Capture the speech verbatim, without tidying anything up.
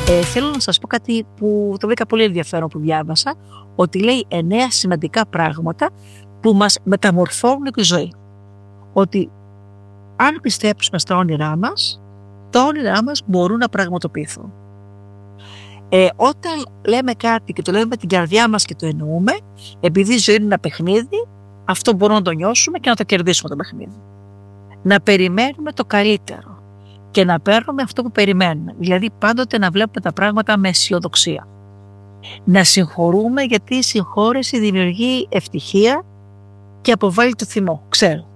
Ε, θέλω να σας πω κάτι που το βρήκα πολύ ενδιαφέρον που διάβασα, ότι λέει εννέα σημαντικά πράγματα που μας μεταμορφώνουν τη ζωή. Ότι αν πιστέψουμε στα όνειρά μας, τα όνειρά μας μπορούν να πραγματοποιηθούν. Ε, όταν λέμε κάτι και το λέμε με την καρδιά μας και το εννοούμε, επειδή η ζωή είναι ένα παιχνίδι, αυτό μπορούμε να το νιώσουμε και να το κερδίσουμε το παιχνίδι. Να περιμένουμε το καλύτερο και να παίρνουμε αυτό που περιμένουμε. Δηλαδή πάντοτε να βλέπουμε τα πράγματα με αισιοδοξία. Να συγχωρούμε, γιατί η συγχώρεση δημιουργεί ευτυχία και αποβάλλει το θυμό. Ξέρω.